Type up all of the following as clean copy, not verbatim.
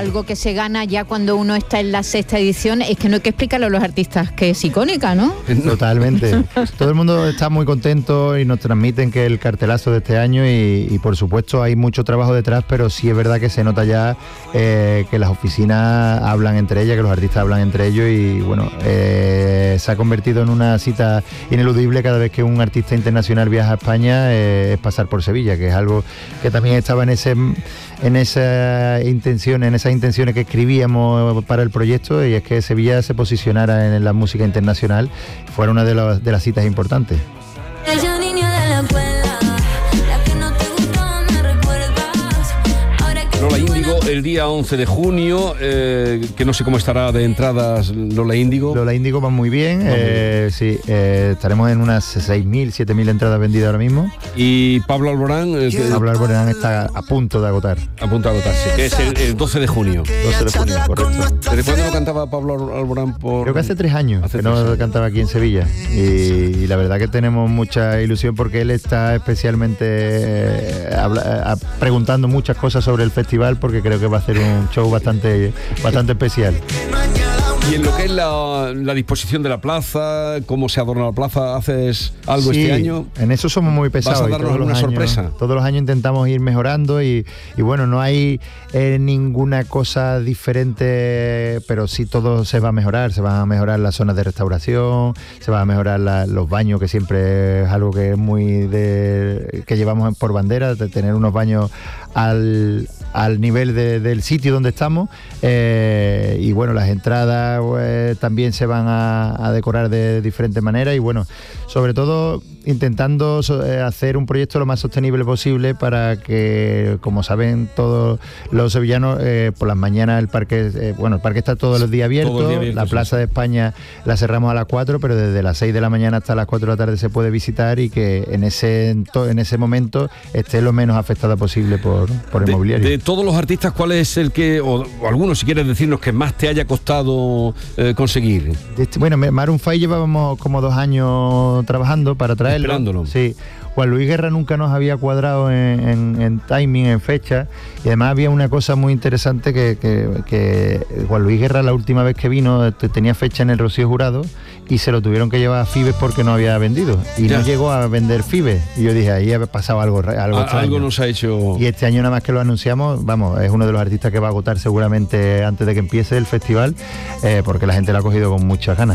algo que se gana ya cuando uno está en la 6ª edición, es que no hay que explicarlo a los artistas, que es icónica, ¿no? Totalmente. Todo el mundo está muy contento y nos transmiten que el cartelazo de este año y por supuesto hay mucho trabajo detrás, pero sí es verdad que se nota ya que las oficinas hablan entre ellas, que los artistas hablan entre ellos y bueno, se ha convertido en una cita ineludible cada vez que un artista internacional viaja a España, es pasar por Sevilla, que es algo que también estaba en esas intenciones que escribíamos para el proyecto, y es que Sevilla se posicionara en la música internacional, fuera una de las citas importantes. Lola Índigo, el día 11 de junio, que no sé cómo estará de entradas Lola Índigo. Lola Índigo va muy bien, sí, estaremos en unas 6.000, 7.000 entradas vendidas ahora mismo. Y Pablo Alborán... Pablo Alborán está a punto de agotar. A punto de agotarse, que es el 12 de junio. 12 de junio, correcto. ¿Desde cuándo no cantaba Pablo Alborán por...? Creo que hace 3 años que no cantaba aquí en Sevilla. Y la verdad que tenemos mucha ilusión porque él está especialmente preguntando muchas cosas sobre el festival, porque creo que va a ser un show bastante especial. Y en lo que es la disposición de la plaza, cómo se adorna la plaza, ¿haces algo este año? En eso somos muy pesados. ¿Vas a darnos alguna sorpresa? Todos los años intentamos ir mejorando y bueno, no hay ninguna cosa diferente, pero sí todo se va a mejorar. Se van a mejorar las zonas de restauración, se van a mejorar los baños, que siempre es algo que es muy que llevamos por bandera, de tener unos baños al nivel del sitio donde estamos, y bueno, las entradas pues, también se van a decorar de diferentes maneras y bueno, sobre todo intentando hacer un proyecto lo más sostenible posible para que, como saben todos los sevillanos, por las mañanas el parque está todos los días abierto, la Plaza de España la cerramos a las 4, pero desde las 6 de la mañana hasta las 4 de la tarde se puede visitar y que en ese momento esté lo menos afectada posible por el mobiliario. De todos los artistas, ¿cuál es el que, o algunos si quieres decirnos, que más te haya costado conseguir? Bueno, Maroon 5 llevábamos como 2 años trabajando para traerlo. Esperándolo. Sí. Juan Luis Guerra nunca nos había cuadrado en timing, en fecha, y además había una cosa muy interesante que Juan Luis Guerra la última vez que vino tenía fecha en el Rocío Jurado y se lo tuvieron que llevar a Fibes porque no había vendido y no llegó a vender Fibes, y yo dije, ahí ha pasado algo extraño. Algo nos ha hecho. Y este año nada más que lo anunciamos, vamos, es uno de los artistas que va a agotar seguramente antes de que empiece el festival, porque la gente lo ha cogido con muchas ganas.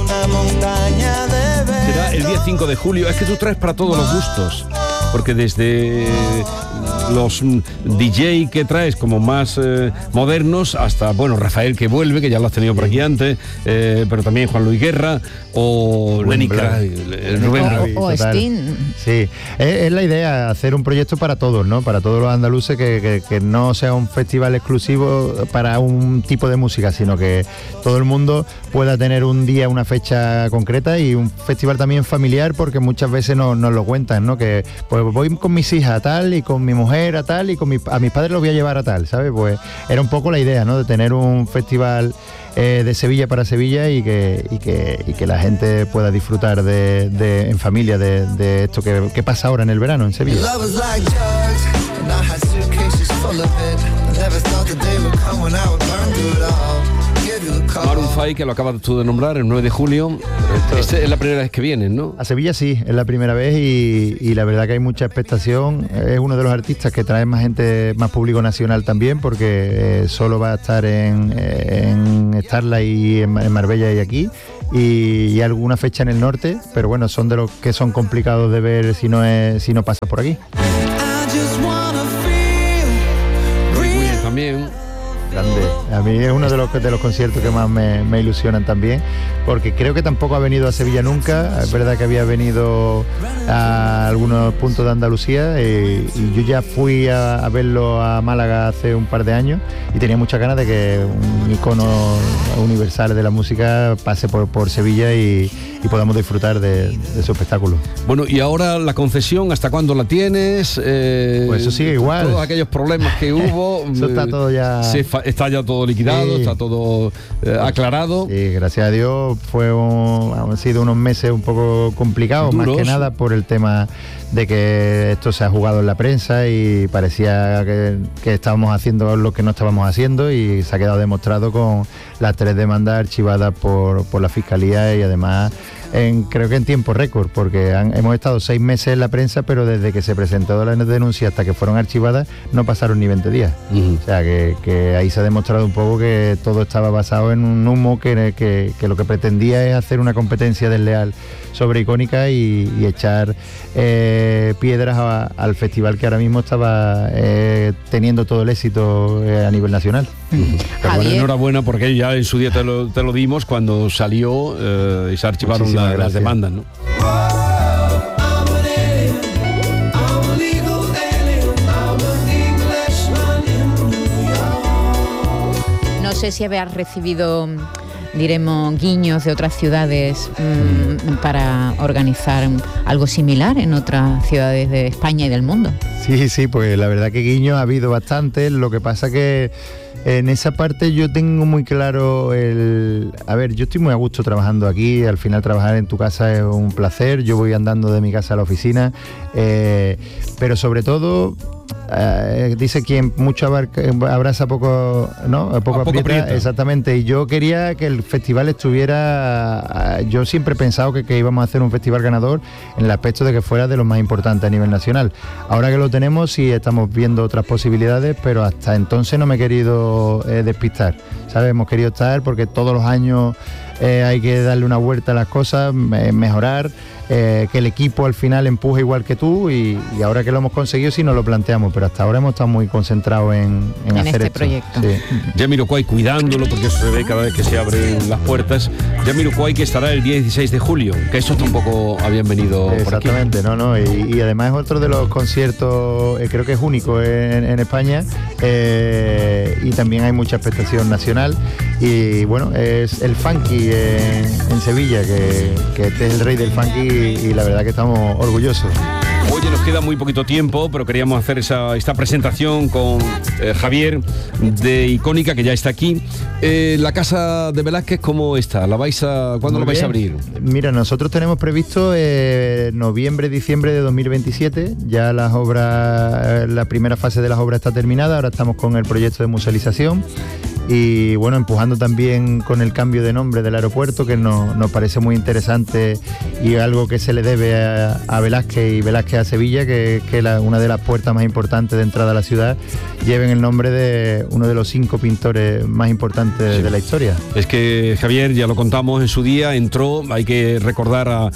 Será el día 5 de julio. Es que tú traes para todos los gustos, porque desde los DJ que traes como más modernos hasta, bueno, Rafael, que vuelve, que ya lo has tenido por aquí antes, pero también Juan Luis Guerra o Lenny Kravitz, Rubén o Sting. Sí, es la idea, hacer un proyecto para todos, ¿no? Para todos los andaluces, que no sea un festival exclusivo para un tipo de música, sino que todo el mundo pueda tener un día, una fecha concreta, y un festival también familiar, porque muchas veces nos lo cuentan, ¿no? Que pues voy con mis hijas a tal, y con mi mujer a tal, y a mis padres los voy a llevar a tal, ¿sabes? Pues era un poco la idea, ¿no? De tener un festival de Sevilla para Sevilla y que la gente pueda disfrutar en familia de esto que pasa ahora en el verano en Sevilla. Maroon 5, que lo acabas tú de nombrar, el 9 de julio. Esta es la primera vez que vienen, ¿no? A Sevilla sí, es la primera vez y la verdad que hay mucha expectación. Es uno de los artistas que trae más gente, más público nacional también, porque solo va a estar en Starlight y en Marbella y aquí, y alguna fecha en el norte, pero bueno, son de los que son complicados de ver si no pasa por aquí. También grande. A mí es uno de los conciertos que más me ilusionan también, porque creo que tampoco ha venido a Sevilla nunca. Es verdad que había venido a algunos puntos de Andalucía, y yo ya fui a verlo a Málaga hace un par de años y tenía muchas ganas de que un icono universal de la música pase por Sevilla y podamos disfrutar de su espectáculo. Bueno, y ahora la concesión, ¿hasta cuándo la tienes? Pues eso sigue igual. Todos aquellos problemas que hubo. Eso está todo ya. Se está ya todo liquidado, está todo aclarado. Sí, gracias a Dios han sido unos meses un poco complicados, duros, más que nada por el tema de que esto se ha jugado en la prensa y parecía que estábamos haciendo lo que no estábamos haciendo, y se ha quedado demostrado con las 3 demandas archivadas por la Fiscalía, y además creo que en tiempo récord, porque hemos estado 6 meses en la prensa, pero desde que se presentó la denuncia hasta que fueron archivadas no pasaron ni 20 días. O sea que ahí se ha demostrado un poco que todo estaba basado en un humo que lo que pretendía es hacer una competencia desleal sobre Icónica y echar piedras al festival que ahora mismo estaba teniendo todo el éxito a nivel nacional. Pero bueno, enhorabuena, porque ya en su día te lo dimos cuando salió y se archivaron las demandas, ¿no? No sé si habías recibido, diremos, guiños de otras ciudades para organizar algo similar en otras ciudades de España y del mundo. Sí, pues la verdad que guiños ha habido bastantes. Lo que pasa que en esa parte yo tengo muy claro yo estoy muy a gusto trabajando aquí. Al final trabajar en tu casa es un placer. Yo voy andando de mi casa a la oficina, pero sobre todo dice quien mucho abraza poco, ¿no? Poco aprieta. Exactamente. Y yo quería que el festival estuviera, yo siempre he pensado que íbamos a hacer un festival ganador en el aspecto de que fuera de los más importantes a nivel nacional. Ahora que lo tenemos, sí estamos viendo otras posibilidades, pero hasta entonces no me he querido despistar, ¿sabes? Hemos querido estar porque todos los años hay que darle una vuelta a las cosas, mejorar, que el equipo al final empuje igual que tú, y ahora que lo hemos conseguido sí nos lo planteamos, pero hasta ahora hemos estado muy concentrados en hacer este esto. Proyecto. Sí. Jamiroquai cuidándolo, porque eso se ve cada vez que se abren las puertas. Jamiroquai, que estará el día 16 de julio, que eso tampoco habían venido exactamente, por aquí. Y además es otro de los conciertos, creo que es único en España, y también hay mucha expectación nacional, y bueno, es el funky en Sevilla, que este es el rey del funky, y la verdad que estamos orgullosos. Oye, nos queda muy poquito tiempo, pero queríamos hacer esta presentación con Javier de Icónica, que ya está aquí. La casa de Velázquez, ¿cómo está? ¿Cuándo la vais a abrir? Mira, nosotros tenemos previsto noviembre, diciembre de 2027. Ya las obras, la primera fase de las obras está terminada. Ahora estamos con el proyecto de musealización. Y bueno, empujando también con el cambio de nombre del aeropuerto, que nos parece muy interesante y algo que se le debe a Velázquez y Velázquez a Sevilla, que una de las puertas más importantes de entrada a la ciudad lleven el nombre de uno de los 5 pintores más importantes de la historia. Es que Javier, ya lo contamos en su día, entró, hay que recordar a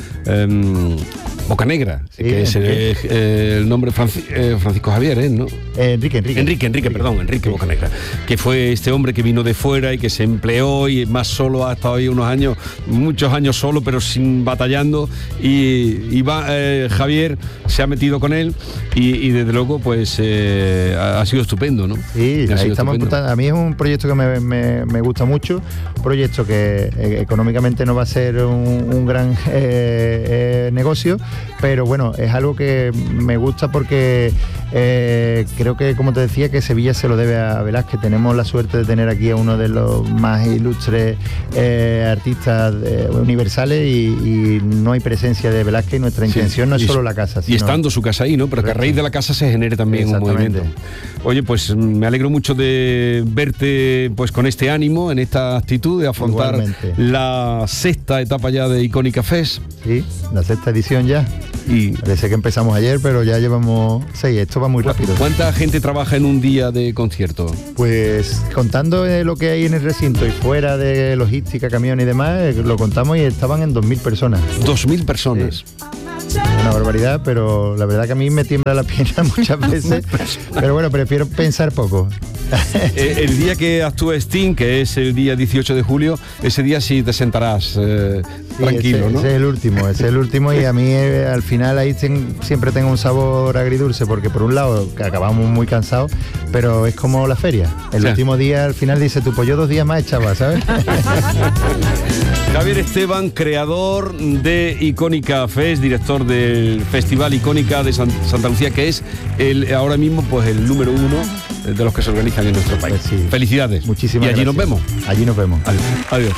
Bocanegra, sí, que es el nombre Francisco Javier, ¿no? Enrique Bocanegra, que fue este hombre que vino de fuera y que se empleó y más solo, ha estado ahí muchos años solo, pero sin batallando, y Javier se ha metido con él y desde luego pues ha sido estupendo, ¿no? Sí, ahí estamos. A mí es un proyecto que me gusta mucho, un proyecto que económicamente no va a ser un gran negocio, pero bueno, es algo que me gusta porque creo que, como te decía, que Sevilla se lo debe a Velázquez. Tenemos la suerte de tener aquí a uno de los más ilustres artistas universales, y no hay presencia de Velázquez, y nuestra intención no es solo la casa, y estando su casa ahí, ¿no? Pero que a raíz de la casa se genere también un movimiento. Oye, pues me alegro mucho de verte pues con este ánimo, en esta actitud de afrontar la 6ª etapa ya de Icónica Fest. Sí, la 6ª edición ya. Y parece que empezamos ayer, pero ya llevamos 6. Esto va muy rápido. ¿Cuánta gente trabaja en un día de concierto? Pues contando lo que hay en el recinto y fuera de logística, camiones y demás, lo contamos y estaban en 2.000 personas. 2.000 personas. Sí. Una barbaridad, pero la verdad que a mí me tiembla la pierna muchas veces. Pero bueno, prefiero pensar poco. El día que actúe Sting, que es el día 18 de julio, ese día sí te sentarás tranquilo, ¿no? Ese es el último y a mí al final ahí siempre tengo un sabor agridulce porque por un lado que acabamos muy cansados, pero es como la feria. El último día al final dice tú, pues yo 2 días más echaba, ¿sabes? Javier Esteban, creador de Icónica Fest, director del Festival Icónica de Santa Lucía, que es ahora mismo pues el número 1 de los que se organizan en nuestro país. Pues sí. Felicidades. Muchísimas gracias. Y allí nos vemos. Allí nos vemos. Adiós.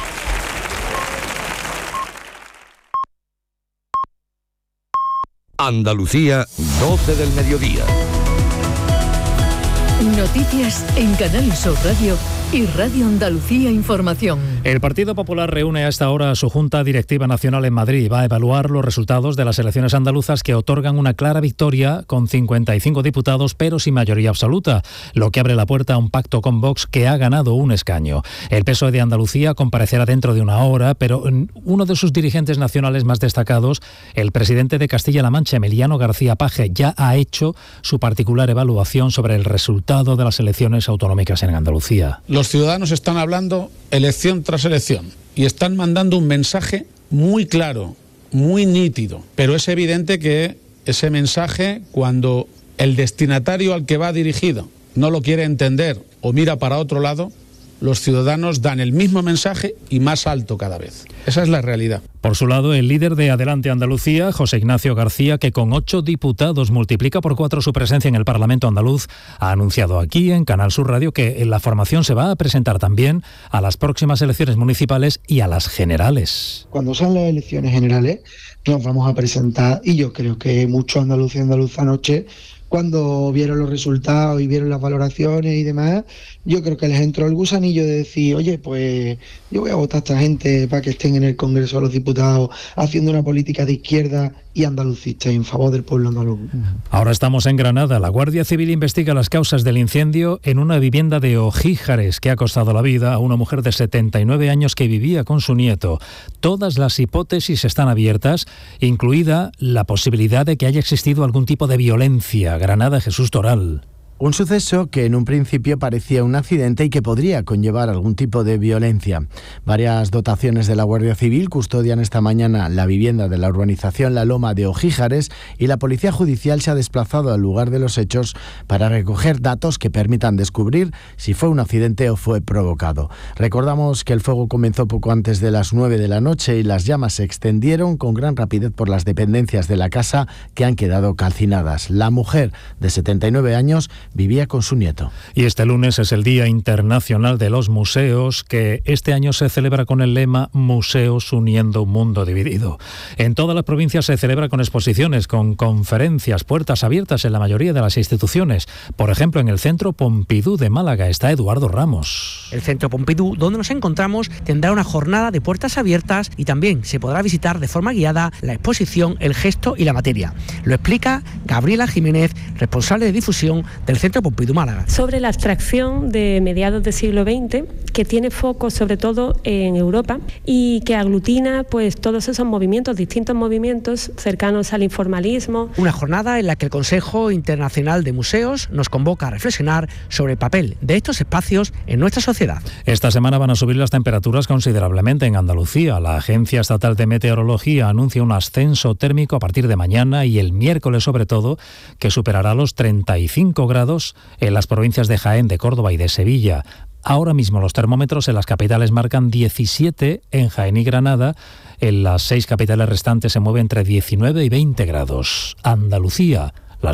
Andalucía, 12 del mediodía. Noticias en Canal Sur Radio y Radio Andalucía Información. El Partido Popular reúne a esta hora a su Junta Directiva Nacional en Madrid. Va a evaluar los resultados de las elecciones andaluzas que otorgan una clara victoria con 55 diputados, pero sin mayoría absoluta, lo que abre la puerta a un pacto con Vox que ha ganado un escaño. El PSOE de Andalucía comparecerá dentro de una hora, pero uno de sus dirigentes nacionales más destacados, el presidente de Castilla-La Mancha, Emiliano García Paje, ya ha hecho su particular evaluación sobre el resultado de las elecciones autonómicas en Andalucía. Los ciudadanos están hablando elección tras elección y están mandando un mensaje muy claro, muy nítido, pero es evidente que ese mensaje, cuando el destinatario al que va dirigido no lo quiere entender o mira para otro lado, los ciudadanos dan el mismo mensaje y más alto cada vez. Esa es la realidad. Por su lado, el líder de Adelante Andalucía, José Ignacio García, que con 8 diputados multiplica por 4 su presencia en el Parlamento andaluz, ha anunciado aquí en Canal Sur Radio que la formación se va a presentar también a las próximas elecciones municipales y a las generales. Cuando sean las elecciones generales nos vamos a presentar, y yo creo que muchos andaluces y andaluzas anoche, cuando vieron los resultados y vieron las valoraciones y demás, yo creo que les entró el gusanillo de decir, oye, pues yo voy a votar a esta gente para que estén en el Congreso de los Diputados haciendo una política de izquierda y andalucista en favor del pueblo andaluz. Ahora estamos en Granada. La Guardia Civil investiga las causas del incendio en una vivienda de Ojíjares que ha costado la vida a una mujer de 79 años que vivía con su nieto. Todas las hipótesis están abiertas, incluida la posibilidad de que haya existido algún tipo de violencia. Granada, Jesús Toral. Un suceso que en un principio parecía un accidente y que podría conllevar algún tipo de violencia. Varias dotaciones de la Guardia Civil custodian esta mañana la vivienda de la urbanización La Loma de Ojíjares y la Policía Judicial se ha desplazado al lugar de los hechos para recoger datos que permitan descubrir si fue un accidente o fue provocado. Recordamos que el fuego comenzó poco antes de las 9 de la noche y las llamas se extendieron con gran rapidez por las dependencias de la casa que han quedado calcinadas. La mujer de 79 años vivía con su nieto. Y este lunes es el Día Internacional de los Museos, que este año se celebra con el lema Museos uniendo un mundo dividido. En todas las provincias se celebra con exposiciones, con conferencias, puertas abiertas en la mayoría de las instituciones. Por ejemplo, en el Centro Pompidou de Málaga está Eduardo Ramos. El Centro Pompidou, donde nos encontramos, tendrá una jornada de puertas abiertas y también se podrá visitar de forma guiada la exposición El gesto y la materia. Lo explica Gabriela Jiménez, responsable de difusión del Centro Pompidou Málaga. Sobre la abstracción de mediados del siglo XX, que tiene foco sobre todo en Europa y que aglutina pues todos esos movimientos, distintos movimientos cercanos al informalismo. Una jornada en la que el Consejo Internacional de Museos nos convoca a reflexionar sobre el papel de estos espacios en nuestra sociedad. Esta semana van a subir las temperaturas considerablemente en Andalucía. La Agencia Estatal de Meteorología anuncia un ascenso térmico a partir de mañana y el miércoles sobre todo, que superará los 35 grados en las provincias de Jaén, de Córdoba y de Sevilla. Ahora mismo los termómetros en las capitales marcan 17 en Jaén y Granada. En las 6 capitales restantes se mueve entre 19 y 20 grados. Andalucía, las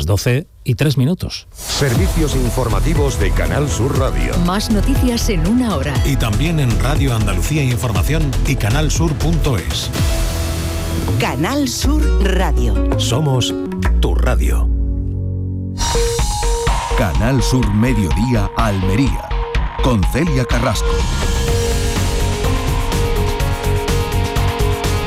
12:03. Servicios informativos de Canal Sur Radio. Más noticias en una hora. Y también en Radio Andalucía Información y canalsur.es. Canal Sur Radio. Somos tu radio. Canal Sur Mediodía Almería, con Celia Carrasco. Y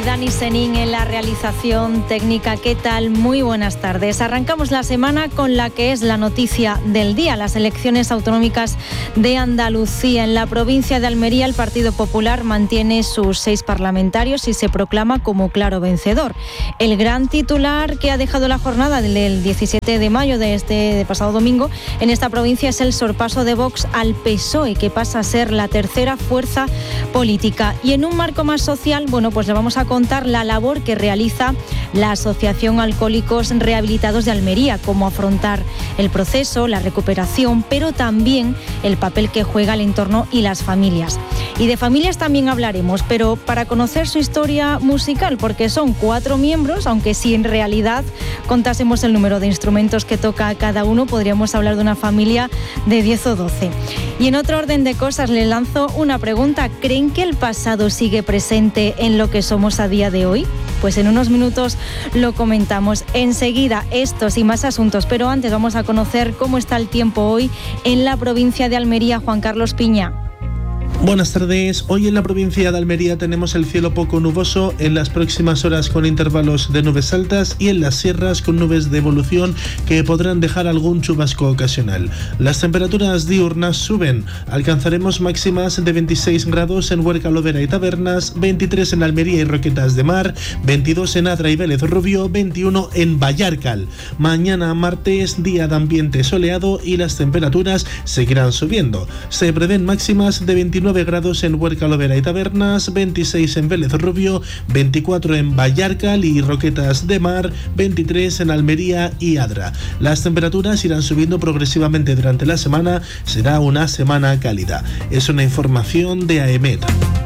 Dani Senín en la realización técnica. ¿Qué tal? Muy buenas tardes. Arrancamos la semana con la que es la noticia del día, las elecciones autonómicas de Andalucía. En la provincia de Almería, el Partido Popular mantiene sus 6 parlamentarios y se proclama como claro vencedor. El gran titular que ha dejado la jornada del 17 de mayo de pasado domingo en esta provincia es el sorpaso de Vox al PSOE, que pasa a ser la tercera fuerza política. Y en un marco más social, bueno, pues le vamos a contar la labor que realiza la Asociación Alcohólicos Rehabilitados de Almería, cómo afrontar el proceso, la recuperación, pero también el papel que juega el entorno y las familias. Y de familias también hablaremos, pero para conocer su historia musical, porque son 4 miembros, aunque si en realidad contásemos el número de instrumentos que toca cada uno, podríamos hablar de una familia de 10 o 12. Y en otro orden de cosas, le lanzo una pregunta. ¿Creen que el pasado sigue presente en lo que somos a día de hoy? Pues en unos minutos lo comentamos. Enseguida estos y más asuntos, pero antes vamos a conocer cómo está el tiempo hoy en la provincia de Almería. Juan Carlos Piña. Buenas tardes. Hoy en la provincia de Almería tenemos el cielo poco nuboso, en las próximas horas con intervalos de nubes altas y en las sierras con nubes de evolución que podrán dejar algún chubasco ocasional. Las temperaturas diurnas suben. Alcanzaremos máximas de 26 grados en Huerca, Lovera y Tabernas, 23 en Almería y Roquetas de Mar, 22 en Adra y Vélez Rubio, 21 en Vallarcal. Mañana martes, día de ambiente soleado y las temperaturas seguirán subiendo. Se prevén máximas de 29 grados en Huerca, Lovera y Tabernas, 26 en Vélez Rubio, 24 en Vallarcal y Roquetas de Mar, 23 en Almería y Adra. Las temperaturas irán subiendo progresivamente durante la semana, será una semana cálida. Es una información de AEMET.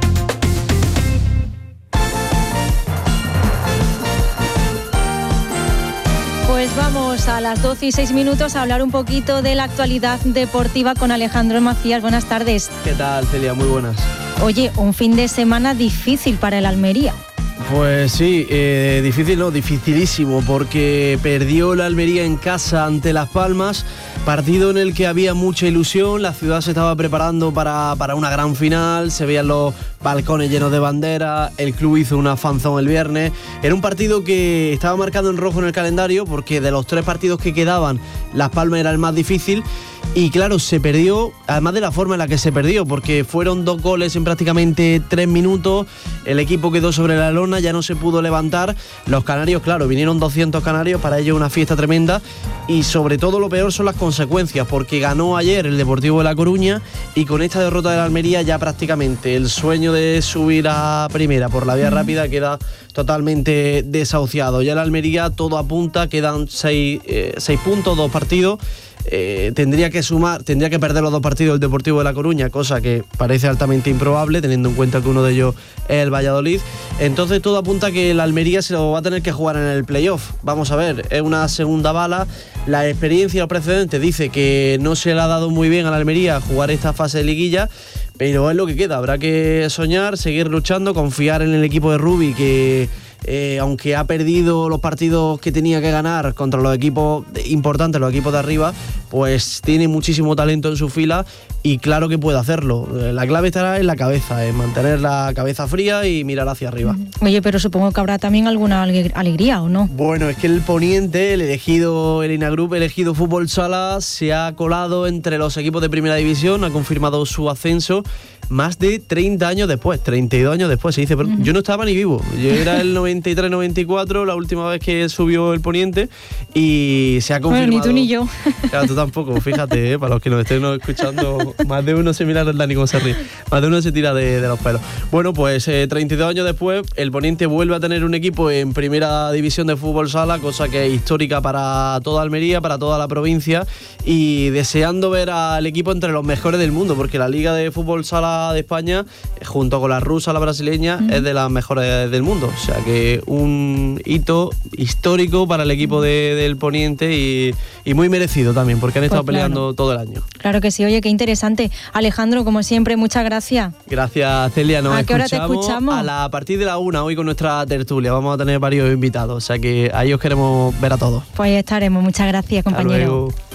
Pues vamos a las 12 y 6 minutos a hablar un poquito de la actualidad deportiva con Alejandro Macías. Buenas tardes. ¿Qué tal, Celia? Muy buenas. Oye, un fin de semana difícil para el Almería. Pues sí, dificilísimo, porque perdió la Almería en casa ante Las Palmas, partido en el que había mucha ilusión, la ciudad se estaba preparando para una gran final, se veían los balcones llenos de banderas, el club hizo una fanzón el viernes, era un partido que estaba marcado en rojo en el calendario, porque de los 3 partidos que quedaban, Las Palmas era el más difícil. Y claro, se perdió, además de la forma en la que se perdió, porque fueron 2 goles en prácticamente 3 minutos, el equipo quedó sobre la lona, ya no se pudo levantar, los canarios, claro, vinieron 200 canarios, para ellos una fiesta tremenda, y sobre todo lo peor son las consecuencias, porque ganó ayer el Deportivo de La Coruña, y con esta derrota de la Almería ya prácticamente el sueño de subir a primera por la vía rápida queda totalmente desahuciado. Ya la Almería todo apunta, quedan 6 puntos, 2 partidos. Tendría que perder los 2 partidos del Deportivo de La Coruña, cosa que parece altamente improbable, teniendo en cuenta que uno de ellos es el Valladolid. Entonces todo apunta a que la Almería se lo va a tener que jugar en el playoff. Vamos a ver, es una segunda bala. La experiencia o precedente dice que no se le ha dado muy bien a la Almería jugar esta fase de liguilla, pero es lo que queda. Habrá que soñar, seguir luchando, confiar en el equipo de Rubi, que aunque ha perdido los partidos que tenía que ganar contra los equipos importantes, los equipos de arriba, pues tiene muchísimo talento en su fila y claro que puede hacerlo. La clave estará en la cabeza, en mantener la cabeza fría y mirar hacia arriba. Oye, pero supongo que habrá también alguna alegría, ¿o no? Bueno, es que el Poniente, el Elina Group, elegido Fútbol Sala, se ha colado entre los equipos de Primera División, ha confirmado su ascenso más de 30 años después, 32 años después, se dice, pero yo no estaba ni vivo, yo era el 93-94, la última vez que subió el Poniente, y se ha confirmado... Bueno, ni tú ni yo. Claro, tú tampoco, fíjate, para los que nos estén escuchando, más de uno se mira a Dani cómo se ríe, más de uno se tira de los pelos. Bueno, pues 32 años después, el Poniente vuelve a tener un equipo en Primera División de Fútbol Sala, cosa que es histórica para toda Almería, para toda la provincia, y deseando ver al equipo entre los mejores del mundo, porque la Liga de Fútbol Sala de España, junto con la rusa, la brasileña, es de las mejores del mundo. O sea que un hito histórico para el equipo del Poniente y muy merecido también, porque han estado peleando todo el año. Claro que sí. Oye, qué interesante. Alejandro, como siempre, muchas gracias. Gracias, Celia. ¿A qué hora te escuchamos? A partir de la 1, hoy con nuestra tertulia. Vamos a tener varios invitados, o sea que ahí os queremos ver a todos. Pues ahí estaremos. Muchas gracias, compañero. Hasta luego.